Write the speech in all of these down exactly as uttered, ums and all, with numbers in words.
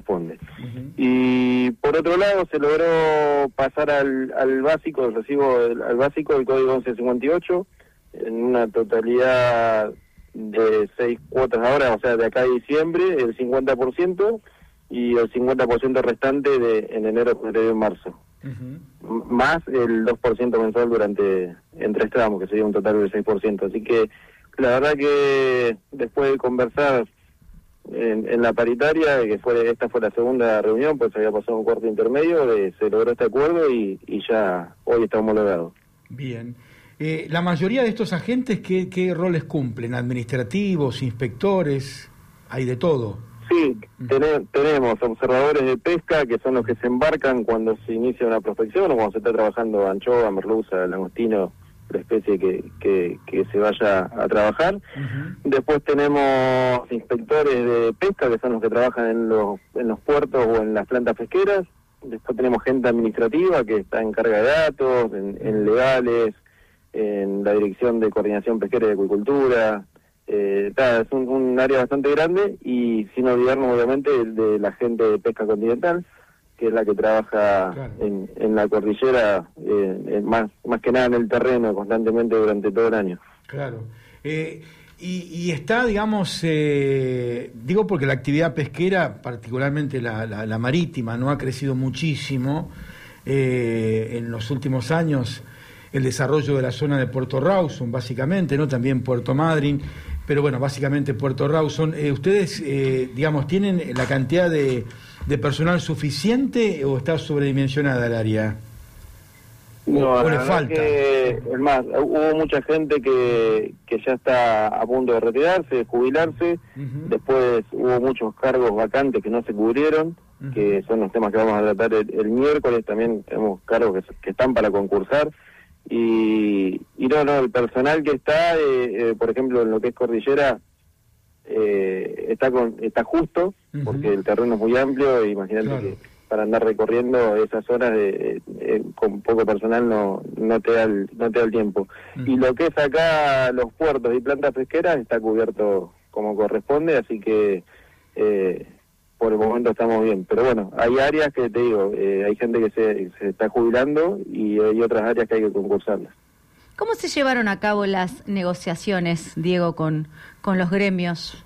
corresponde. Uh-huh. Y por otro lado se logró pasar al, al básico, el recibo al básico del código once cincuenta y ocho, en una totalidad de seis cuotas ahora, o sea, de acá a diciembre, el cincuenta por ciento, y el cincuenta por ciento restante de en enero, febrero y marzo. Uh-huh. Más el dos por ciento mensual durante en tres tramos, que sería un total del seis por ciento. Así que la verdad que después de conversar en, en la paritaria, que fue esta fue la segunda reunión, pues había pasado un cuarto intermedio, de, se logró este acuerdo y, y ya hoy está homologado. Bien. Eh, la mayoría de estos agentes, ¿qué, qué roles cumplen? ¿Administrativos, inspectores? Hay de todo. Sí, ten, tenemos observadores de pesca, que son los que se embarcan cuando se inicia una prospección o cuando se está trabajando anchoa, merluza, langostino, la especie que, que, que se vaya a trabajar. Uh-huh. Después tenemos inspectores de pesca, que son los que trabajan en los, en los puertos o en las plantas pesqueras. Después tenemos gente administrativa que está en carga de datos, en, en legales, en la Dirección de Coordinación Pesquera y de Acuicultura. Eh, ta, es un, un área bastante grande, y sin olvidarnos obviamente de, de la gente de pesca continental, que es la que trabaja claro. en, en la cordillera, eh, en más más que nada en el terreno constantemente durante todo el año. Claro. Eh, y, y está, digamos, eh, digo porque la actividad pesquera, particularmente la, la, la marítima, no ha crecido muchísimo eh, en los últimos años. El desarrollo de la zona de Puerto Rawson, básicamente, ¿no? También Puerto Madryn, pero bueno, básicamente Puerto Rawson. Eh, ¿Ustedes, eh, digamos, tienen la cantidad de, de personal suficiente o está sobredimensionada el área? No, ¿O le falta? Que, es más, hubo mucha gente que, que ya está a punto de retirarse, de jubilarse. Uh-huh. Después hubo muchos cargos vacantes que no se cubrieron, uh-huh. que son los temas que vamos a tratar el, el miércoles. También tenemos cargos que, que están para concursar. Y, y no, no, el personal que está, eh, eh, por ejemplo, en lo que es cordillera, eh, está con está justo, uh-huh. porque el terreno es muy amplio, e imagínate claro. que para andar recorriendo esas horas de, eh, con poco personal no no te da el, no te da el tiempo. Uh-huh. Y lo que es acá, los puertos y plantas pesqueras, está cubierto como corresponde, así que... Eh, por el momento estamos bien, pero bueno, hay áreas que te digo, eh, hay gente que se, se está jubilando y hay otras áreas que hay que concursarlas. ¿Cómo se llevaron a cabo las negociaciones, Diego, con, con los gremios?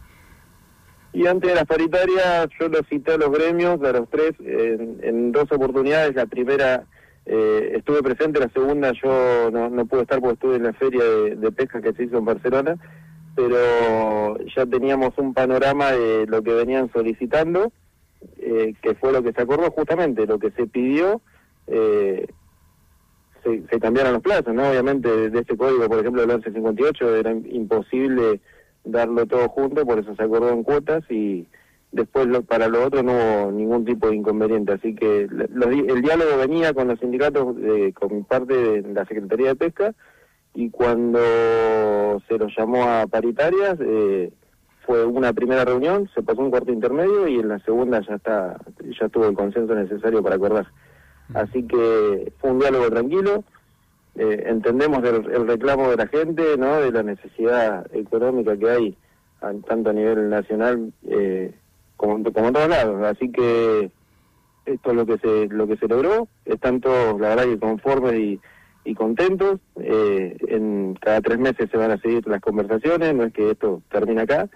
Y antes de las paritarias yo los cité a los gremios, a los tres, en, en dos oportunidades. La primera eh, estuve presente, la segunda yo no, no pude estar porque estuve en la feria de, de pesca que se hizo en Barcelona, pero ya teníamos un panorama de lo que venían solicitando, eh, que fue lo que se acordó justamente, lo que se pidió, eh, se, se cambiaron los plazos, ¿no? Obviamente de, de este código, por ejemplo, del once cincuenta y ocho, era imposible darlo todo junto, por eso se acordó en cuotas, y después lo, para lo otro no hubo ningún tipo de inconveniente. Así que lo, el diálogo venía con los sindicatos, eh, con parte de la Secretaría de Pesca, y cuando se los llamó a paritarias, eh, fue una primera reunión, se pasó un cuarto intermedio y en la segunda ya está ya tuvo el consenso necesario para acordar. Así que fue un diálogo tranquilo, eh, entendemos el, el reclamo de la gente, ¿no? De la necesidad económica que hay, a, tanto a nivel nacional eh, como, como en todos lados. Así que esto es lo que se lo que se logró, están todos, la verdad, que conformes y y contentos. Eh, en cada tres meses se van a seguir las conversaciones, no es que esto termine acá.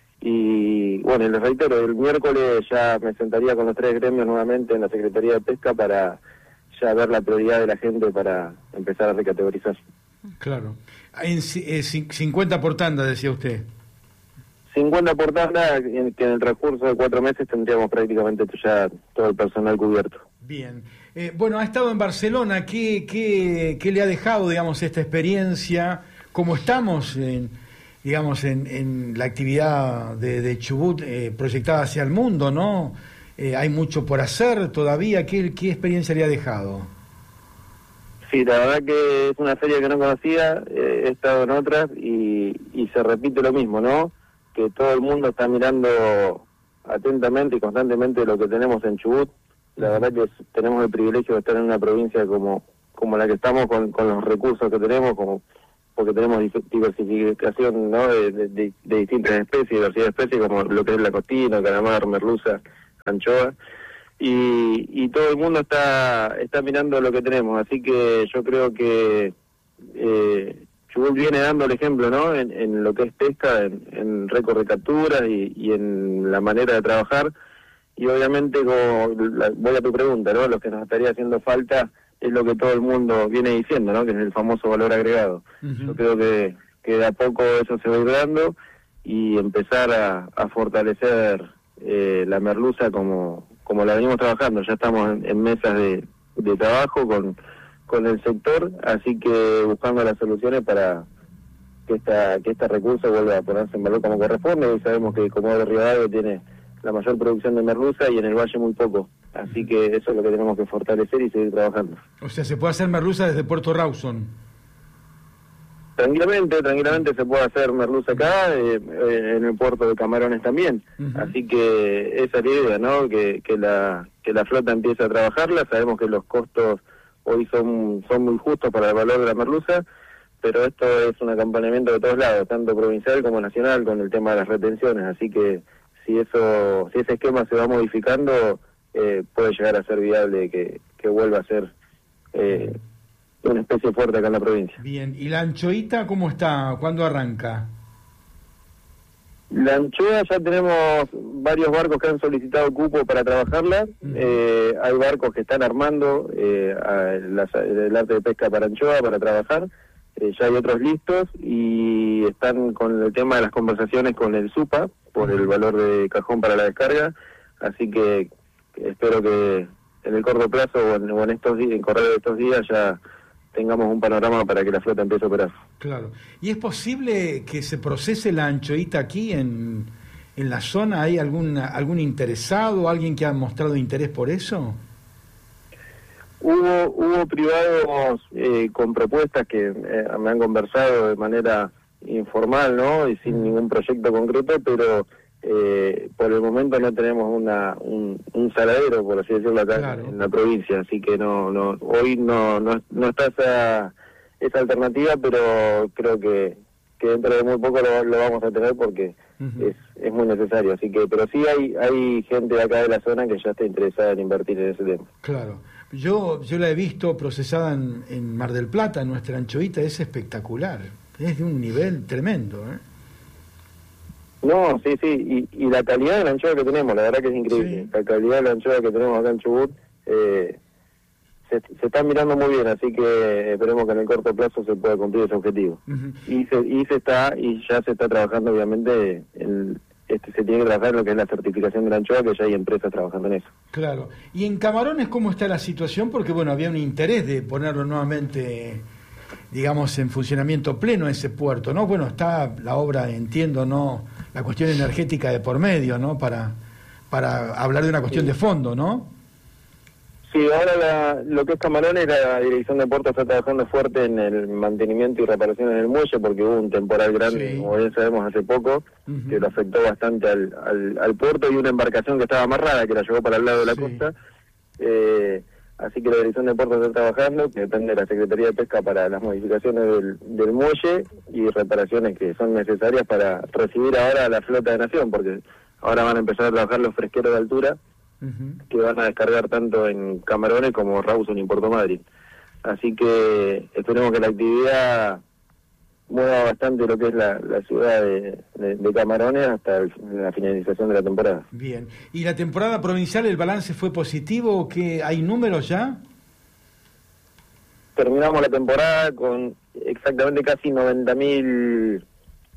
Y bueno, les reitero, el miércoles ya me sentaría con los tres gremios nuevamente en la Secretaría de Pesca para ya ver la prioridad de la gente para empezar a recategorizar. Claro. En eh, cincuenta por tanda, decía usted. cincuenta por tanda, en, que en el transcurso de cuatro meses tendríamos prácticamente ya todo el personal cubierto. Bien. Eh, bueno, ha estado en Barcelona. ¿Qué, qué, qué le ha dejado, digamos, esta experiencia? ¿Cómo estamos, en, digamos, en, en la actividad de, de Chubut eh, proyectada hacia el mundo, ¿no? Eh, hay mucho por hacer todavía. ¿Qué, qué experiencia le ha dejado? Sí, la verdad que es una feria que no conocía. Eh, he estado en otras y, y se repite lo mismo, ¿no? Que todo el mundo está mirando atentamente y constantemente lo que tenemos en Chubut. La verdad que tenemos el privilegio de estar en una provincia como como la que estamos, con, con los recursos que tenemos, como porque tenemos diversificación, ¿no? de, de, de distintas especies, diversidad de especies, como lo que es la costina, calamar, merluza, anchoa, y, y todo el mundo está está mirando lo que tenemos, así que yo creo que eh, Chubut viene dando el ejemplo, ¿no? En, en lo que es pesca, en, en récord de capturas y, y en la manera de trabajar, y obviamente, como la, voy a tu pregunta, ¿no? Lo que nos estaría haciendo falta es lo que todo el mundo viene diciendo, ¿no? Que es el famoso valor agregado. Uh-huh. Yo creo que, que de a poco eso se va a ir dando y empezar a, a fortalecer eh, la merluza como, como la venimos trabajando. Ya estamos en, en mesas de, de trabajo con, con el sector, así que buscando las soluciones para que esta que este recurso vuelva a ponerse en valor como corresponde. Hoy sabemos que Comodoro Rivadavia tiene la mayor producción de merluza y en el valle muy poco, así que eso es lo que tenemos que fortalecer y seguir trabajando. O sea, se puede hacer merluza desde Puerto Rawson. Tranquilamente, tranquilamente se puede hacer merluza acá, eh, en el puerto de Camarones también, uh-huh. Así que esa es la idea, ¿no? Que, que la que la flota empiece a trabajarla. Sabemos que los costos hoy son son muy justos para el valor de la merluza, pero esto es un acompañamiento de todos lados, tanto provincial como nacional, con el tema de las retenciones, así que si eso si ese esquema se va modificando, eh, puede llegar a ser viable que, que vuelva a ser eh, una especie fuerte acá en la provincia. Bien, ¿y la anchoita cómo está? ¿Cuándo arranca? La anchoa ya tenemos varios barcos que han solicitado cupo para trabajarla. Uh-huh. eh, hay barcos que están armando eh, la, el arte de pesca para anchoa para trabajar. Eh, ya hay otros listos y están con el tema de las conversaciones con el SUPA por el valor de cajón para la descarga, así que espero que en el corto plazo o en, o en estos días, en correr de estos días ya tengamos un panorama para que la flota empiece a operar. Claro. ¿Y es posible que se procese la anchoita aquí en, en la zona? ¿Hay algún algún interesado, alguien que ha mostrado interés por eso? Hubo hubo privados eh, con propuestas que eh, me han conversado de manera informal, ¿no? Y sin ningún proyecto concreto, pero eh, por el momento no tenemos una un, un saladero, por así decirlo, acá claro. en la provincia, así que no no hoy no no, no está esa esa alternativa, pero creo que, que dentro de muy poco lo, lo vamos a tener porque uh-huh. es es muy necesario, así que pero sí hay hay gente de acá de la zona que ya está interesada en invertir en ese tema. Claro. Yo yo la he visto procesada en, en Mar del Plata, nuestra anchoita es espectacular, es de un nivel tremendo, ¿eh? No, sí, sí, y, y la calidad de la anchoa que tenemos, la verdad que es increíble. Sí. La calidad de la anchoa que tenemos acá en Chubut eh, se, se está mirando muy bien, así que esperemos que en el corto plazo se pueda cumplir ese objetivo. Uh-huh. Y se y se está y ya se está trabajando, obviamente, en, este se tiene que trabajar en lo que es la certificación de la anchoa, que ya hay empresas trabajando en eso. Claro. ¿Y en Camarones cómo está la situación? Porque, bueno, había un interés de ponerlo nuevamente, digamos, en funcionamiento pleno ese puerto, ¿no? Bueno, está la obra, entiendo, ¿no? La cuestión energética de por medio, ¿no? Para para hablar de una cuestión sí. de fondo, ¿no? Sí, ahora la, lo que es Camarones, la Dirección de Puertos está trabajando fuerte en el mantenimiento y reparación en el muelle, porque hubo un temporal grande, sí. como bien sabemos, hace poco, uh-huh. que lo afectó bastante al, al, al puerto, y una embarcación que estaba amarrada, que la llevó para el lado de la sí. costa. Eh, así que la Dirección de Puertos está trabajando, que depende de la Secretaría de Pesca para las modificaciones del, del muelle y reparaciones que son necesarias para recibir ahora a la flota de Nación, porque ahora van a empezar a trabajar los fresqueros de altura, uh-huh. que van a descargar tanto en Camarones como Rawson y Puerto Madryn. Así que esperemos que la actividad mueva bastante lo que es la, la ciudad de, de, de Camarones hasta el, la finalización de la temporada. Bien. ¿Y la temporada provincial, el balance fue positivo? ¿Qué, ¿Hay números ya? Terminamos la temporada con exactamente casi noventa mil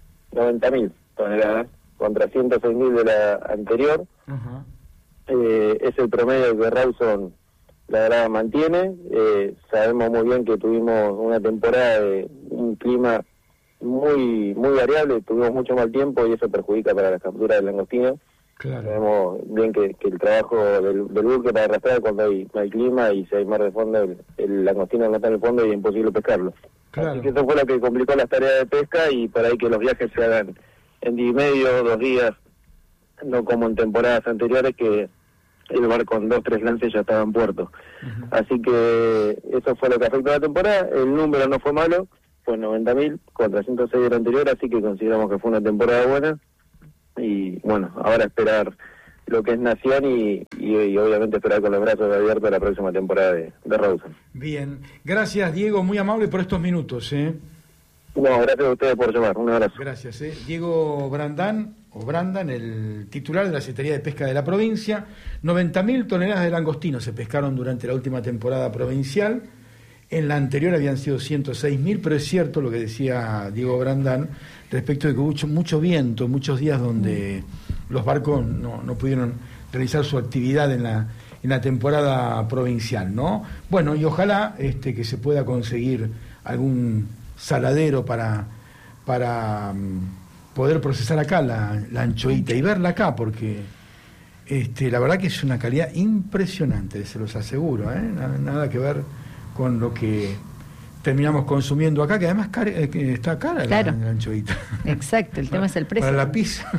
toneladas, contra ciento seis mil de la anterior. Uh-huh. Eh, es el promedio que Rawson la verdad mantiene. Eh, sabemos muy bien que tuvimos una temporada de un clima muy muy variable, tuvimos mucho mal tiempo y eso perjudica para la captura del langostino. Claro. Sabemos bien que, que el trabajo del, del buque para arrastrar cuando hay mal clima y si hay mar de fondo, el, el langostino no está en el fondo y es imposible pescarlo. Claro. Así que eso fue lo que complicó las tareas de pesca, y para ahí que los viajes se hagan en día y medio, dos días, no como en temporadas anteriores que el barco con dos, tres lances ya estaba en puerto. Uh-huh. Así que eso fue lo que afectó a la temporada. El número no fue malo, fue noventa mil contra ciento seis del anterior, así que consideramos que fue una temporada buena. Y bueno, ahora esperar lo que es Nación y, y, y obviamente esperar con los brazos abiertos la próxima temporada de, de Rawson. Bien, gracias Diego, muy amable por estos minutos. ¿eh? No, gracias a ustedes por llamar, un abrazo. Gracias. ¿eh? Diego Brandán, o Brandan, el titular de la Secretaría de Pesca de la provincia. noventa mil toneladas de langostino se pescaron durante la última temporada provincial. En la anterior habían sido ciento seis mil, pero es cierto lo que decía Diego Brandán respecto de que hubo mucho, mucho viento, muchos días donde los barcos no, no pudieron realizar su actividad en la, en la temporada provincial, ¿no? Bueno, y ojalá este, que se pueda conseguir algún saladero para, para um, poder procesar acá la, la anchoita y verla acá, porque este, la verdad que es una calidad impresionante, se los aseguro, ¿eh? Nada, nada que ver con lo que terminamos consumiendo acá, que además cara, eh, que está cara claro. la, la anchoita. Exacto, el tema es el precio. Para la pizza.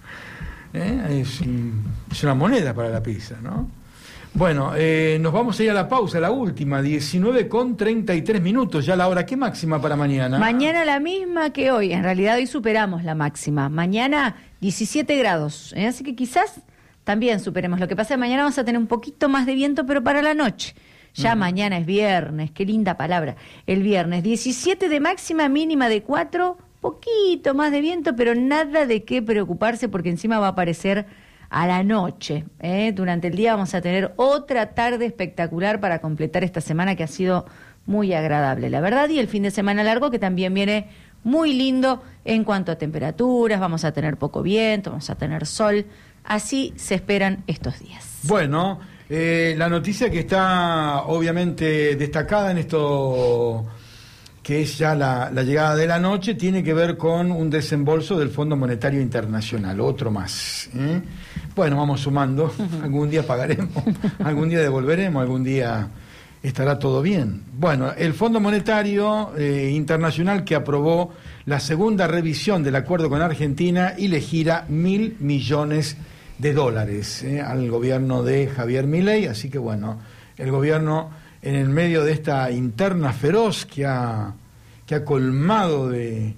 ¿Eh? Es, es una moneda para la pizza, ¿no? Bueno, eh, nos vamos a ir a la pausa, la última, diecinueve con treinta y tres minutos, ya la hora. ¿Qué máxima para mañana? Mañana la misma que hoy, en realidad hoy superamos la máxima. Mañana diecisiete grados, ¿eh? Así que quizás también superemos. Lo que pasa es que mañana vamos a tener un poquito más de viento, pero para la noche. Ya uh-huh. Mañana es viernes, qué linda palabra. El viernes, diecisiete de máxima, mínima de cuatro, poquito más de viento, pero nada de qué preocuparse porque encima va a aparecer a la noche. ¿eh? Durante el día vamos a tener otra tarde espectacular para completar esta semana que ha sido muy agradable, la verdad, y el fin de semana largo que también viene muy lindo en cuanto a temperaturas, vamos a tener poco viento, vamos a tener sol, así se esperan estos días. Bueno, eh, la noticia que está obviamente destacada en esto que es ya la, la llegada de la noche, tiene que ver con un desembolso del Fondo Monetario Internacional, otro más. ¿eh? Bueno, vamos sumando, algún día pagaremos, algún día devolveremos, algún día estará todo bien. Bueno, el Fondo Monetario eh, Internacional que aprobó la segunda revisión del acuerdo con Argentina y le gira mil millones de dólares ¿eh? al gobierno de Javier Milei, así que bueno, el gobierno en el medio de esta interna feroz que ha, que ha colmado de,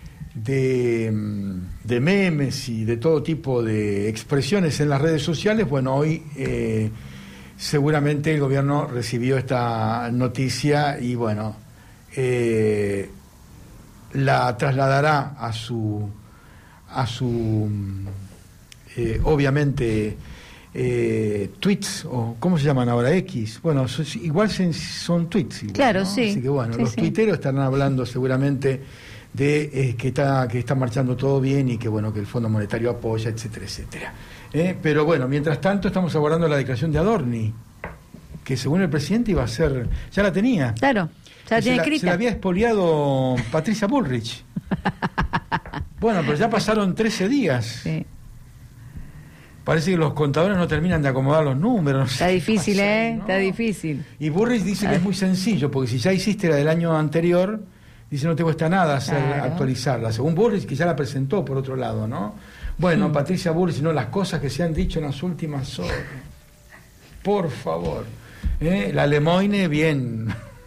de, de memes y de todo tipo de expresiones en las redes sociales, bueno, hoy eh, seguramente el gobierno recibió esta noticia y bueno, eh, la trasladará a su, a su eh, obviamente, Eh, tweets, o ¿cómo se llaman ahora? X. Bueno, so, igual se, son tweets. Igual, claro, ¿no? sí. Así que bueno, sí, los sí. tuiteros estarán hablando seguramente de eh, que está que está marchando todo bien y que bueno que el Fondo Monetario apoya, etcétera, etcétera. Eh, pero bueno, mientras tanto estamos aguardando la declaración de Adorni, que según el presidente iba a ser, ya la tenía. Claro, ya la tiene escrita. Se la había expoliado Patricia Bullrich. Bueno, pero ya pasaron trece días. Sí. Parece que los contadores no terminan de acomodar los números. No Está sé difícil, pasa, ¿eh? ¿no? Está difícil. Y Burrich dice que es muy sencillo, porque si ya hiciste la del año anterior, dice no te cuesta nada hacer Claro. actualizarla. Según Burrich, que ya la presentó por otro lado, ¿no? Bueno, Mm. Patricia Burrich, no, las cosas que se han dicho en las últimas horas. Por favor. ¿Eh? La Lemoine, bien.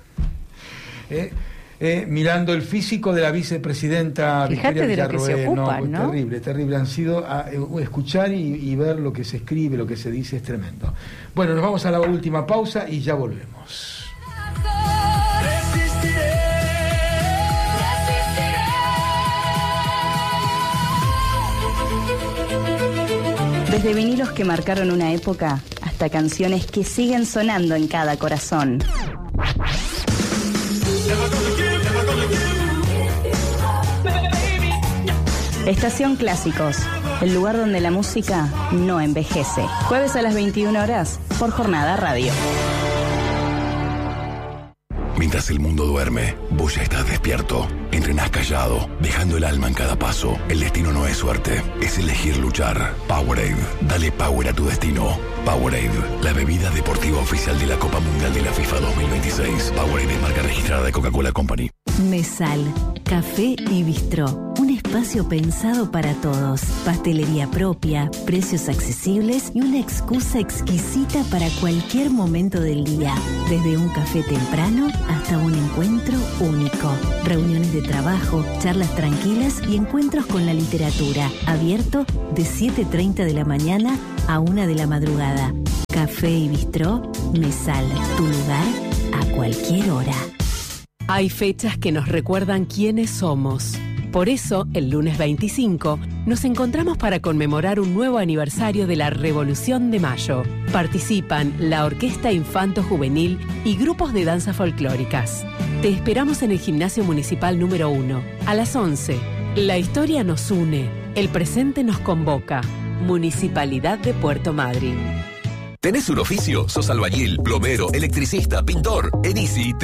¿Eh? Eh, mirando el físico de la vicepresidenta Fíjate Victoria de lo que se Villarroel, ocupan, no, ¿no? Terrible, terrible. Han sido a, eh, escuchar y, y ver lo que se escribe, lo que se dice, es tremendo. Bueno, nos vamos a la última pausa y ya volvemos. Resistiré, resistiré. Desde vinilos que marcaron una época hasta canciones que siguen sonando en cada corazón. Estación Clásicos, el lugar donde la música no envejece. Jueves a las veintiuna horas por Jornada Radio. Mientras el mundo duerme, vos ya estás despierto. Entrenás callado, dejando el alma en cada paso. El destino no es suerte, es elegir luchar. Powerade, dale power a tu destino. Powerade, la bebida deportiva oficial de la Copa Mundial de la FIFA dos mil veintiséis. Powerade es marca registrada de Coca-Cola Company. Mesal, café y bistró. Un espacio pensado para todos. Pastelería propia, precios accesibles y una excusa exquisita para cualquier momento del día. Desde un café temprano hasta un encuentro único. Reuniones de trabajo, charlas tranquilas y encuentros con la literatura. Abierto de siete treinta de la mañana a una de la madrugada. Café y Bistró, Mesal, tu lugar a cualquier hora. Hay fechas que nos recuerdan quiénes somos. Por eso, el lunes veinticinco, nos encontramos para conmemorar un nuevo aniversario de la Revolución de Mayo. Participan la Orquesta Infanto Juvenil y grupos de danzas folclóricas. Te esperamos en el Gimnasio Municipal número uno, a las once. La historia nos une, el presente nos convoca. Municipalidad de Puerto Madryn. ¿Tenés un oficio? ¿Sos albañil, plomero, electricista, pintor? En Easy te